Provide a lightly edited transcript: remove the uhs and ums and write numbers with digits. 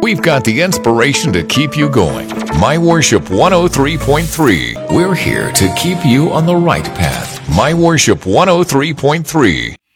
we've got the inspiration to keep you going. My Worship 103.3. We're here to keep you on the right path. My Worship 103.3.